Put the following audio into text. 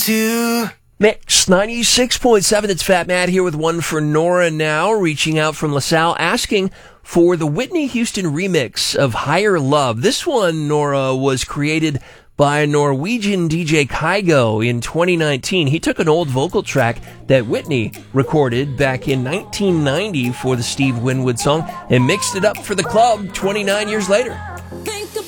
to Mix 96.7. It's Fat Matt here with one for Nora now, reaching out from LaSalle, asking for the Whitney Houston remix of Higher Love. This one, Nora, was created by Norwegian DJ Kygo in 2019. He took an old vocal track that Whitney recorded back in 1990 for the Steve Winwood song and mixed it up for the club 29 years later.